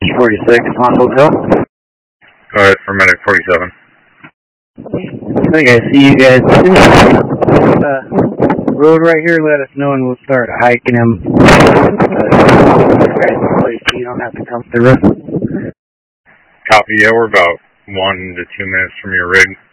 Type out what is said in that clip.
46 on hotel. Go ahead for medic 47. I think I see you guys. Road right here, let us know and we'll start hiking him. You don't have to come through. Copy, yeah, we're about 1 to 2 minutes from your rig.